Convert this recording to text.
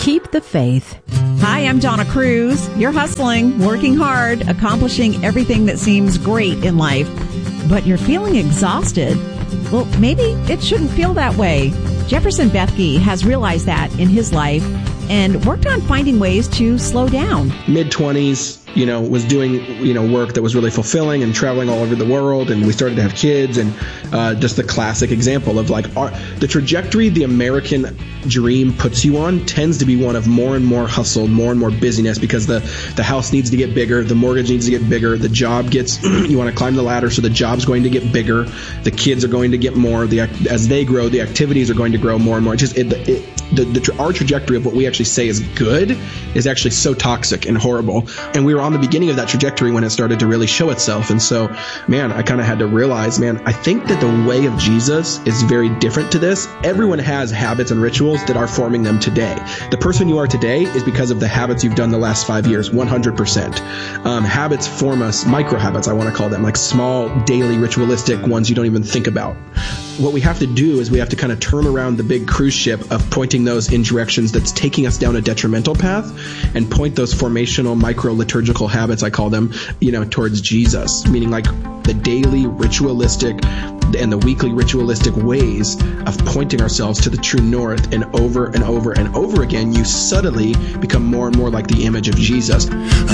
Keep the faith. Hi, I'm Donna Cruz. You're hustling, working hard, accomplishing everything that seems great in life, but you're feeling exhausted. Well, maybe it shouldn't feel that way. Jefferson Bethke has realized that in his life and worked on finding ways to slow down. Mid-20s, was doing, work that was really fulfilling and traveling all over the world. And we started to have kids, and just the classic example of the trajectory the American dream puts you on tends to be one of more and more hustle, more and more busyness, because the house needs to get bigger, the mortgage needs to get bigger, the job gets, you want to climb the ladder, so the job's going to get bigger, the kids are going to get more, as they grow, the activities are going to grow more and more. Our trajectory of what we actually say is good is actually so toxic and horrible. And we were on the beginning of that trajectory when it started to really show itself. And so, I kind of had to realize, I think that the way of Jesus is very different to this. Everyone has habits and rituals that are forming them today. The person you are today is because of the habits you've done the last 5 years, 100%. Habits form us, micro habits, I want to call them, like small, daily, ritualistic ones you don't even think about. What we have to do is we have to kind of turn around the big cruise ship of pointing those in directions that's taking us down a detrimental path, and point those formational micro liturgical habits, I call them, towards Jesus, meaning like the daily ritualistic and the weekly ritualistic ways of pointing ourselves to the true north, and over and over and over again, you subtly become more and more like the image of Jesus.